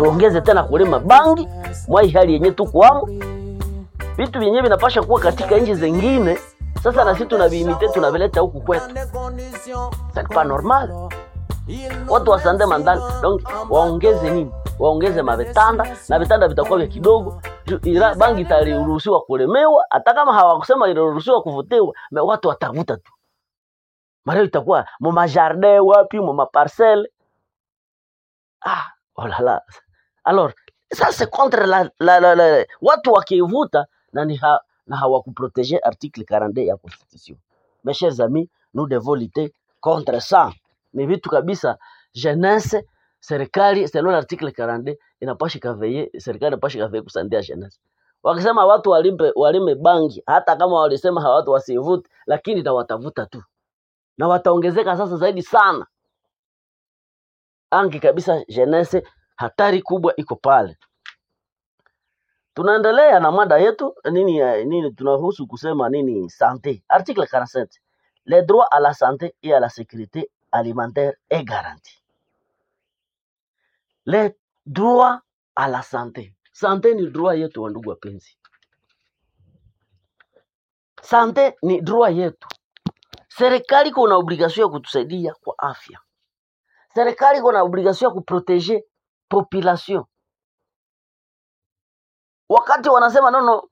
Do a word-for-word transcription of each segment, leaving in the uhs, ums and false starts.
tuongeze tena kulima bangi mwai hali yenye tukwamo. Vitu vyenyewe vinapasha kuwa katika nchi zingine, sasa na sisi tunaviimite tunavileta huku kwetu. C'est pas normal. Watu wa sande mandali donc waongeze nini? Waongeze mavitanda, na vitanda vitakuwa vya kidogo. Ira bangi itaruhusiwa kulemewa, hata kama hawakusema iliruhusiwa kuvutiwa, watu watavuta tu. Mareo itakuwa mu majardin wapi, mu maparcelle. Ah, oh là là. Alors, ça c'est contre la la la, la watu wakivuta na ni ha, na hawakuprotéger article quarante-deux ya constitution. Mes chers amis, nous devons lutter contre ça. Ni vitu kabisa jeunesse serikali selon l'article quarante-deux inapasha kaveye, serikali inapasha kaveye kusandia jeunesse. Wakisema watu walimpe walime bangi, hata kama walisema hawatu wasivute, lakini na watavuta tu. Na wataongezeka sasa zaidi sana. Angi kabisa jeunesse, hatari kubwa iko pale. Tunaendelea na mada yetu nini nini tunahusu kusema nini santé. Article quarante-sept. Les droits à la santé et à la sécurité alimentaire est garanti. Les droits à la santé. Santé ni droit yetu ndugu wapenzi. Santé ni droit yetu. Serikali kuna obligation ya kutusaidia kwa afya. Serikali kuna obligation ya kuproteger population. Wakati wanasema nono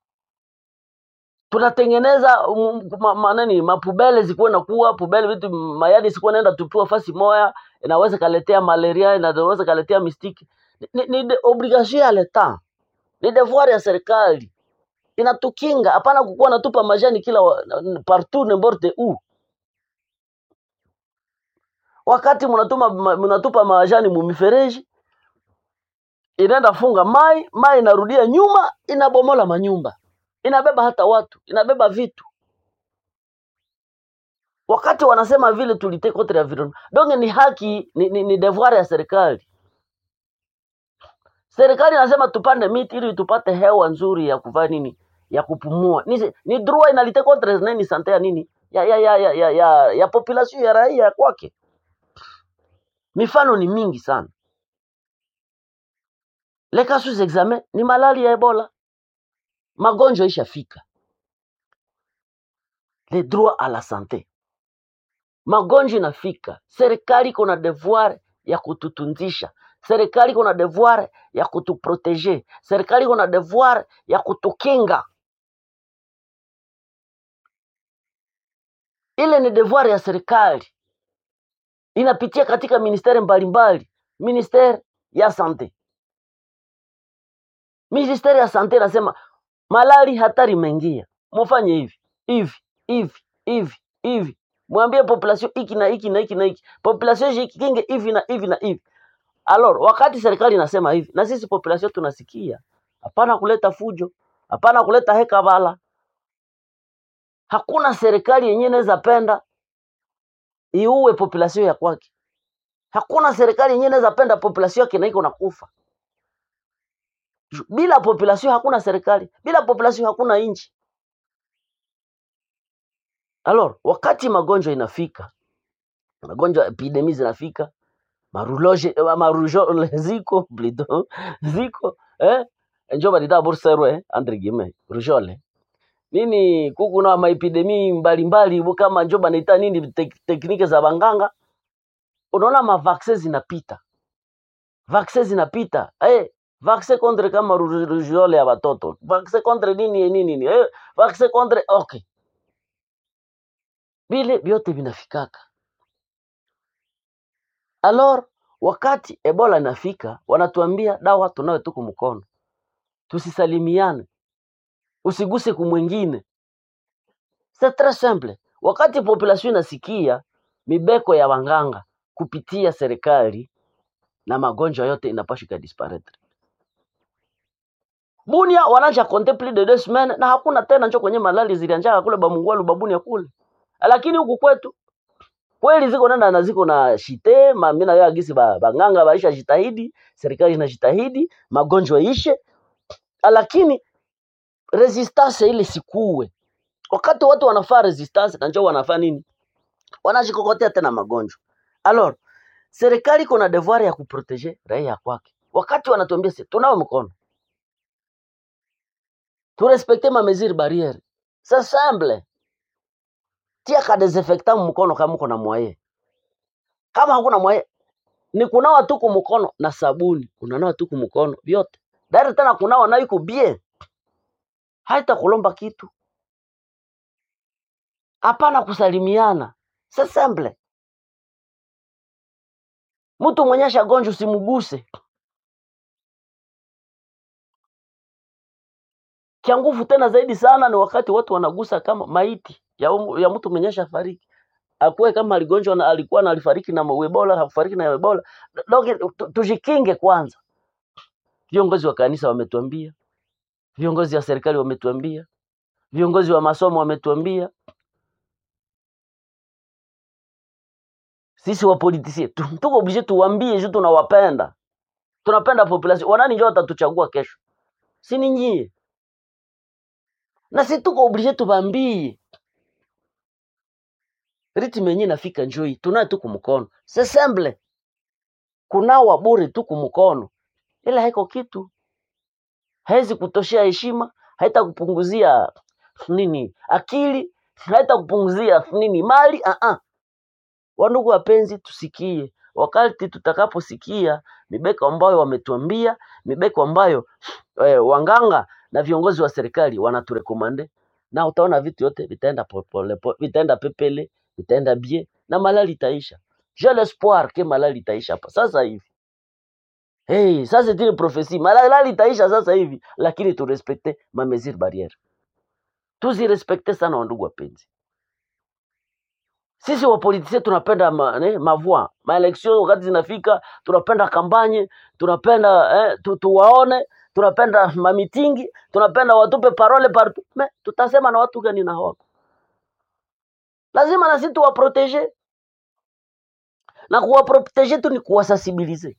tunatengeneza manani mapubele zikuwe na kuwa pubele vitu mayadi sikuwa naenda tupiwa fasi moya, inaweza kaletea malaria, inaweza kaletea mistiki. Ni, ni de obligation ya leta, ni devoir ya serikali. Inatukinga, hapana kukuwa natupa majani kila partout n'importe où. Wakati mnatuma mnatupa majani mu mifereji, inaenda funga mai, mai inarudia nyuma, inabomola manyumba. Inabeba hata watu, inabeba vitu. Wakati wanasema vile tulite contre environnement, donc ni haki, ni, ni, ni devoir ya serikali. Serikali inasema tupande miti ili tupate hewa nzuri ya kuvaa nini, ya kupumua. Ni, ni droit inalite contre nini santé ya nini? Ya ya ya ya ya ya, ya population ya raia kwake. Mifano ni mingi sana. Les cas sous examen ni malaria, Ebola. Magonjwa ishafika. Les droits à la santé. Magonjwa inafika. Serikali kuna devoir ya kututunzisha. Serikali kuna devoir ya kutuproteger. Serikali kuna devoir ya kutukinga. Ile ni devoir ya serikali. Inapitia katika ministeri mbalimbali. Ministeri ya santé. Ministeri ya santé nasema malari hatari mengia. Mufanye hivi, hivi, hivi, hivi, hivi. Mwambie population hiki na hiki na hiki na hiki. Population jikinge hivi na hivi na hivi. Alors, wakati serikali inasema hivi, na sisi population tunasikia. Hapana kuleta fujo, hapana kuleta heka bala. Hakuna serikali yenyewe inaweza penda iue population ya kwake. Hakuna serikali yenyewe inaweza penda population yake na iko nakufa. Bila population hakuna serikali, bila population hakuna nchi. Alors, wakati magonjwa inafika, magonjwa epidemia zinafika, maruloje marujo ziko plutôt ziko eh njo badita burserwe entre guillemets rujole. Nini kuku na maepidemia mbalimbali kama njo banaita nini tek, teknike za banganga. Unaona ma vaccines zinapita. Vaccines zinapita. Eh vaccin contre kama rujole ya watoto. Vaccin contre nini nini nini. Eh vaccin contre okay. Vile vyote vinafikaka. Alors, wakati Ebola inafika, wanatuambia dawa tunayo tuko mkono. Tusisalimiane. Usiguse kumwingine. C'est très simple. Wakati population inasikia mibeko ya wanganga kupitia serikali na magonjwa yote inapaswa disparaître. Bunia wanaanza contemple de deux semaines na hakuna tena njo kwenye malali zilianjaka kule Bamungwalu Babunia kule. Lakini huku kwetu kweli ziko nenda na ziko na shite, mimi na yeye agisi ba banganga baisha jitahidi, serikali inajitahidi, magonjwa ishe. Lakini resistance ile sikuwe. Wakati watu wanafaa resistance na njoo wanafaa nini? Wanajikokotea tena magonjwa. Alors, serikali kuna devoir ya kuproteger raia kwake. wakati wanatuambia si tunawe mkono, tu respecte ma mesure barriere, c'est simple. Tia ka desinfectant mkono kama uko na mwaye. Kama hakuna mwaye ni kunawa tu kumkono na sabuni, unanawa tu kumkono vyote. Dari tena kunawa na iko bien. Haita kulomba kitu. Hapana kusalimiana. C'est simple. Mtu mwenye shagonjwa usimguse. Kia nguvu tena zaidi sana ni wakati watu wanagusa kama maiti ya, um, ya mtu mwenye shafariki. Akuwe kama aligonjwa na alikuwa na alifariki na Ebola, hakufariki na Ebola. Tujikinge kwanza. Viongozi wa kanisa wametuambia, viongozi wa serikali wametuambia, viongozi wa masomo wametuambia. Sisi wa politisi tuko obligé tuambie juu tunawapenda. Tunapenda population. Wanani njoo watatuchagua kesho? Si ni nyie. Na sisi tuko obligé tubambie. Ritme yenyewe nafika njoi, tunaye tu kumkono. C'est simple. Kunawa bure tu kumkono. Ila haiko kitu. Haizi kutoshea heshima, haita kupunguzia nini akili, haita kupunguzia nini mali. a a Wandugu wapenzi, tusikie. Wakati tutakaposikia mibeko ambayo wametuambia, mibeko ambayo eh, wanganga na viongozi wa serikali wanaturekomande, na utaona vitu yote vitaenda popole, vitaenda pepele, vitaenda bie na malali itaisha. J'ai l'espoir que malali itaisha hapa sasa hivi. Hey, ça c'est une prophétie. Malali itaisha sasa hivi, lakini tu respecte ma mesure barrière. Tuzi respecte sana wandugu wapenzi. Sisi wa politisi tunapenda ma, ne, mavua, maeleksio wakati zinafika, tunapenda kampanye, tunapenda eh, tu, tuwaone, tunapenda mamitingi, tunapenda watupe parole partout. Me, tutasema na watu gani na hawako? Lazima na sisi tuwaprotege. Na kuwaprotege tu ni kuwasensibilize.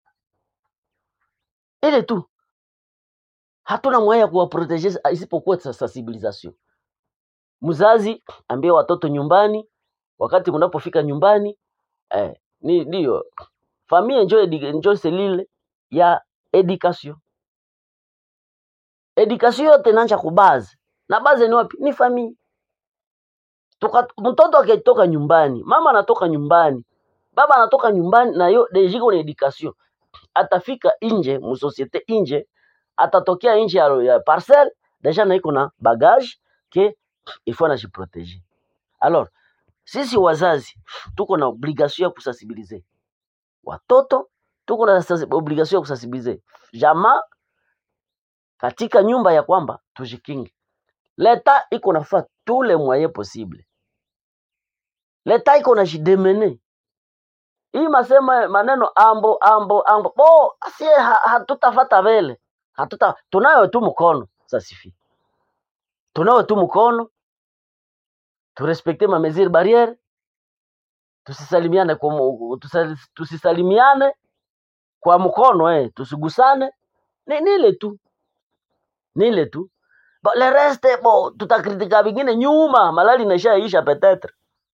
Ile tu. Hatuna mwaya kuwaprotege isipokuwa sensibilisation. Mzazi ambie watoto nyumbani, wakati mnapofika nyumbani, eh, ni ndio familia enjoy enjoy selile ya education. Education yote inaanza kubazi. Na bazi ni wapi? Ni familia. Tuka mtoto akitoka nyumbani, mama anatoka nyumbani, baba anatoka nyumbani na yo deja kuna education. Atafika nje, mu societe nje, atatokea nje ya, ya parcelle, deja na iko na bagage que il faut na se protéger. Alors, sisi wazazi tuko na obligation ya kusensibiliser watoto, tuko na obligation ya kusensibiliser jamaa katika nyumba ya kwamba tujikinge. Leta iko nafaa tous les moyens possibles. Leta iko na jidemene. Hii masema maneno ambo ambo ambo. Bo, asi hatutafata vele. Hatuta tunayo tu mkono sasifi. Tunayo tu mkono. Tu respecte ma mesure barrière. Tusisalimiane kwa tusisalimiane kwa mkono eh, tusigusane. Ni nile tu. Nile tu. Ba le reste bo tutakritika vingine nyuma, malali inashaisha peut-être.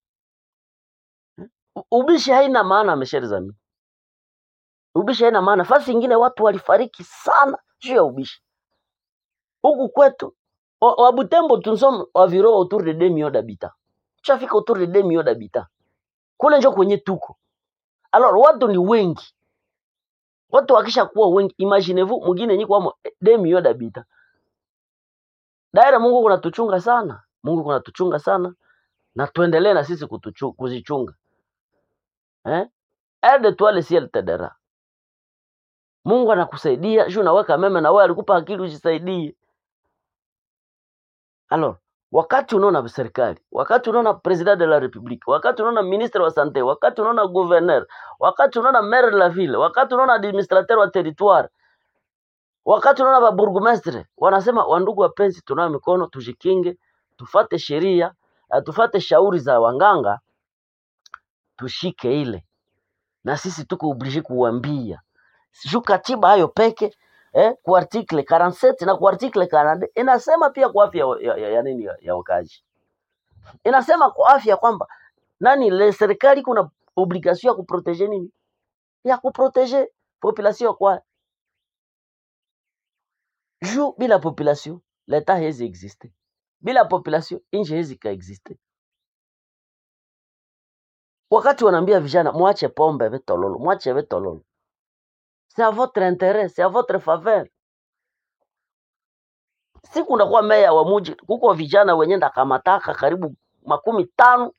Ubishi haina maana mesheri zami. Ubishi haina maana. Fasi ingine watu walifariki sana juu ya ubishi. Huku kwetu wa Butembo tunsom waviro autour de deux millions d'habitants. Chafika autour de deux millions d'habitants. Kule njo kwenye tuko. Alors watu ni wengi. Watu wakisha kuwa wengi, imaginez-vous mwingine nyiko wa deux millions d'habitants. Daira Mungu kuna tuchunga sana. Mungu kuna tuchunga sana. Na tuendelee na sisi kutuchunga, kuzichunga. Eh? Aide toi le ciel t'aidera. Mungu anakusaidia, juu naweka mema na wewe alikupa akili ujisaidie. Alors, wakati unaona serikali, wakati unaona president de la republique, wakati unaona ministre wa santé, wakati unaona gouverneur, wakati unaona maire de la ville, wakati unaona administrateur wa territoire, wakati unaona ba bourgmestre, wanasema wandugu wapenzi, tunayo mikono, tujikinge, tufate sheria, tufate shauri za wanganga, tushike ile. Na sisi tuko obligé kuambia. Sio katiba hayo peke eh, kwa article quarante-sept na kwa article quarante inasema pia kwa afya ya, ya, ya nini ya, ya wakazi. Inasema kwa afya kwamba nani le serikali kuna obligation ya kuproteger nini? Ya kuproteger population kwa Juu bila population leta hezi existe, bila population nchi hezi ka existe. Wakati wanaambia vijana mwache pombe vitololo, mwache vitololo, c'est à votre intérêt, c'est à votre faveur. Siku ndakuwa meya wa muji, kuko vijana wenye ndakamataka karibu makumi tano,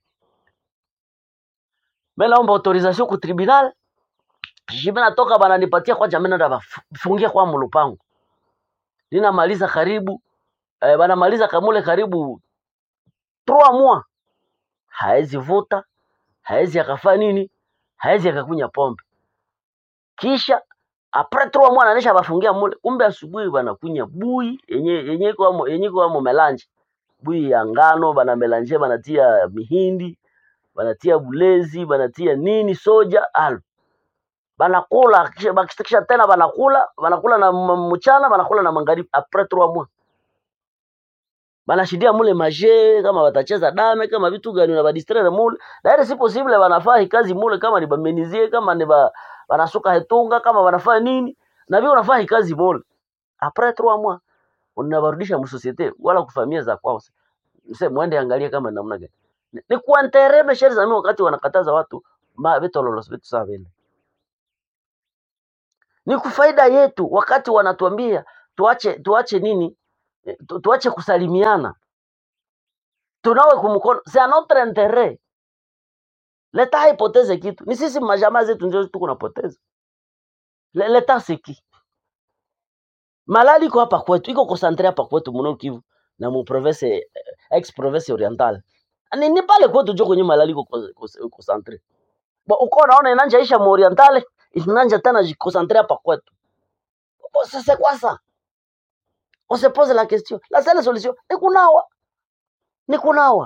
melaomba autorisation ku tribunal, jibina toka bananipatia kwa jamii nda bafungia kwa mulupango. Nina maliza karibu eh, banamaliza kamule karibu trois mois. Haezi vuta, haezi akafanya nini, haezi akakunya pombe. Kisha après trois mois nanisha bafungia mule, kumbe asubuhi banakunya bui yenye yenye kwa yenye kwa melange. Bui ya ngano bana melange, banatia mihindi, banatia bulezi, banatia nini soja al. Banakula kisha bakisha tena banakula, banakula na mchana, banakula na magharibi après trois mois. Banashidia mule maje kama watacheza dame kama vitu gani na badistraire mule. Daire si possible banafanya kazi mule kama ni bamenizie kama ni ba banasuka hetunga kama banafanya nini na vile unafanya kazi mule. Après trois mois unabarudisha mu societe wala kufamia za kwao. Mse mwende angalia kama namna gani. Ni, ni kuantereme sheri za mimi wakati wanakataza watu ma vitu lolosi vitu sawa vile. Ni kufaida yetu wakati wanatuambia tuache tuache nini? Tu, tuache kusalimiana. Tunawe kumkono. C'est à notre intérêt. Leta haipoteze kitu. Ni sisi majamaa zetu ndio tuko napoteza. Le, leta siki. Malali iko hapa kwetu, iko concentré hapa kwetu mno Kivu na mu province ex province orientale. Ni ni pale kwetu jo kwenye malali iko concentré. Ba uko naona inanja isha mu orientale, inanja tena jiconcentré hapa kwetu. C'est quoi ça? On se pose la question. La seule solution ni kunawa. Ni kunawa.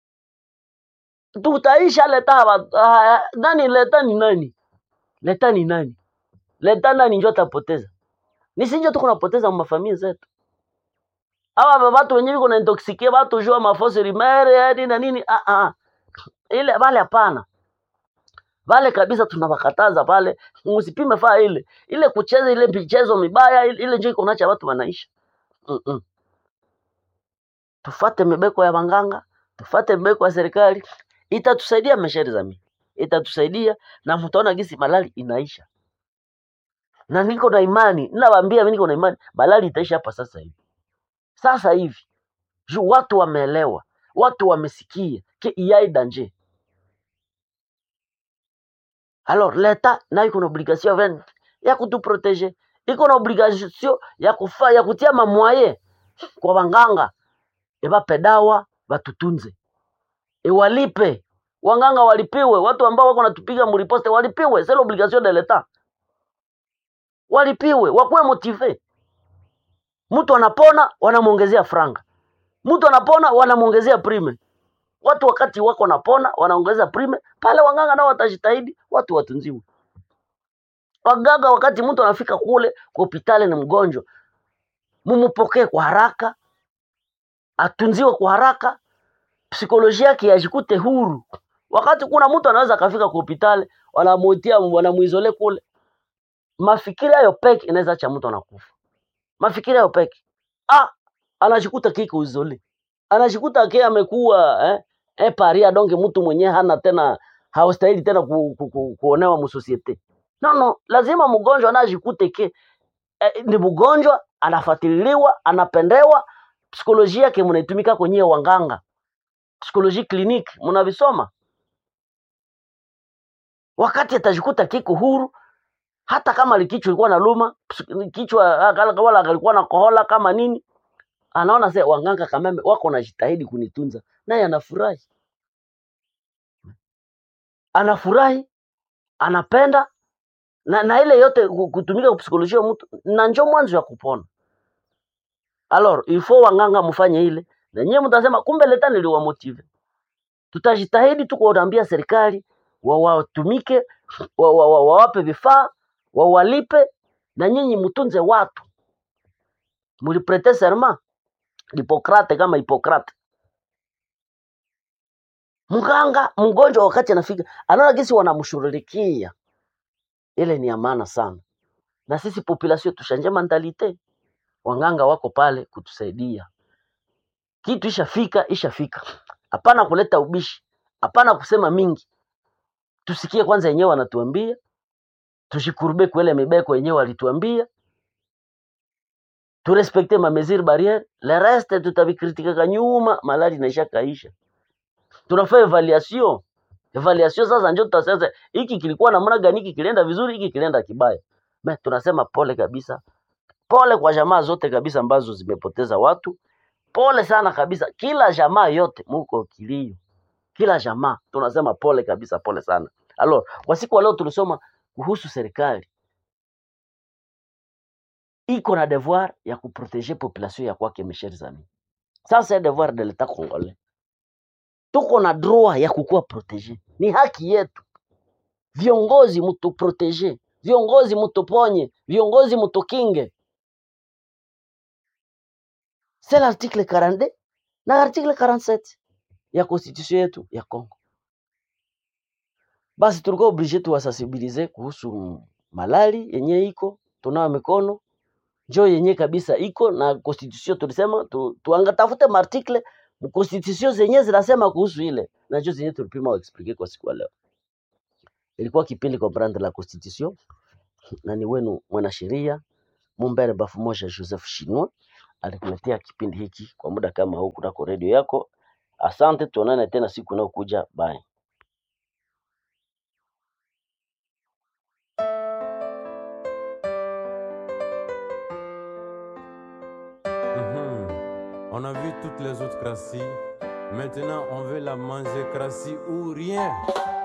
Tutaisha leta uh, nani leta ni nani? Leta ni nani? Leta nani njoo tapoteza? Nisinje tuko napoteza mafamilia zetu. Hawa watu wenyewe kuna intoxikia watu jua mafosi rimere hadi na nini ah ah. Ile wale hapana. Wale kabisa tunawakataza pale, msipime faa ile. Ile kucheza ile michezo mibaya ile, ile njoo kunaacha watu wanaisha. Mm -mm. Tufate mibeko ya wanganga, tufate mibeko ya serikali. Itatusaidia mesheri za mimi. Itatusaidia na mtaona gisi malali inaisha. Na niko na imani, ninawaambia mimi niko na imani, malali itaisha hapa sasa hivi. Sasa hivi. Juu watu wameelewa, watu wamesikia ke iyai danger. Alors l'État na iko na obligation ya kutuproteger, iko na obligation ya kufa ya kutia mamwaye kwa wanganga. Eba pedawa batutunze. E walipe. Wanganga walipiwe, watu ambao wako natupiga muriposte walipiwe, c'est l'obligation de l'État. Walipiwe, wakuwe motive. Mtu anapona wanamuongezea franga. Mtu anapona wanamuongezea prime. Watu wakati wako napona wanaongeza prime, pale wanganga nao watajitahidi watu watunziwe. Waganga wakati mtu anafika kule kwa hospitali na mgonjwa, mumupokee kwa haraka, atunziwe kwa haraka, psikolojia yake yajikute huru. Wakati kuna mtu anaweza kafika kwa hospitali, wanamuitia wanamuizole kule, mafikiri hayo peke inaweza acha mtu anakufa. Mafikiri hayo peke. Ah, anajikuta kiko izole. Anajikuta yake amekuwa eh eh paria donge mtu mwenyewe hana tena haustahili tena ku, ku, ku, kuonewa mu societe. No no, lazima mgonjwa anajikute ke eh, ni mgonjwa anafuatiliwa, anapendewa, psikolojia yake mnaitumika kwenye wanganga. Psikoloji clinique mnavisoma. Wakati atajikuta kiko huru, hata kama likichwa ilikuwa na luma, kichwa wala alikuwa na kohola kama nini, anaona sasa wanganga kama wako na jitahidi kunitunza, naye anafurahi. Anafurahi, anapenda na, na ile yote kutumika psikolojia mtu na njoo mwanzo ya kupona. Alors, il faut wanganga mfanye ile. Na nyinyi mtasema kumbe leta niliwa motive. Tutajitahidi tu kuambia serikali wawatumike, wawape vifaa, wawalipe na nyinyi mtunze watu. Muliprete serment Hipokrate kama Hipokrate. Mganga mgonjwa wakati anafika anaona gisi wanamshughulikia. Ile ni amana sana. Na sisi population tushanje mentalite. wanganga wako pale kutusaidia. Kitu ishafika, ishafika. Hapana kuleta ubishi, hapana kusema mingi. Tusikie kwanza yenyewe wanatuambia, tushikurube kwa ile mibeko yenyewe walituambia. Tu respecte ma mesure barrière, le reste tutabikritika kanyuma, malali inaisha kaisha. Tunafanya evaluation. Evaluation sasa ndio tutasema hiki kilikuwa namna gani, hiki kilienda vizuri, hiki kilienda kibaya. Me tunasema pole kabisa. Pole kwa jamaa zote kabisa ambazo zimepoteza watu. Pole sana kabisa. Kila jamaa yote muko kilio. Kila jamaa tunasema pole kabisa, pole sana. Alors, kwa siku leo tulisoma kuhusu serikali. Iko na devoir ya kuproteger population ya kwake, mes chers amis. Ça c'est devoir de l'État congolais. Tuko na droit ya kukua proteger. Ni haki yetu. Viongozi mutu proteger. Viongozi mutuponye. Viongozi mutukinge. C'est l'article quarante-deux na l'article quarante-sept ya constitution yetu ya Congo. Basi tulikuwa obligé tuwasensibilize kuhusu malali yenye iko, tunawa mikono, njoo yenye kabisa iko na constitution tulisema tu, tuangatafute marticle mu constitution zenye zinasema kuhusu ile. Na njoo zenye tulipima wa explique kwa siku leo. Ilikuwa kipindi comprendre la constitution na ni wenu mwanasheria Mumbere Bafumoja Joseph Chinois alikuletea kipindi hiki kwa muda kama huu kunako radio yako. Asante, tuonane tena siku inayokuja. Bye. Mhm. On a vu toutes les autres crassis. Maintenant, on veut la manger crassie ou rien.